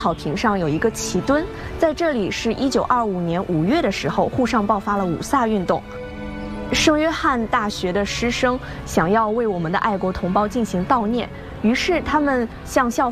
草坪上有一个旗墩，在这里是1925年5月的时候，沪上爆发了五卅运动。圣约翰大学的师生想要为我们的爱国同胞进行悼念，于是他们向校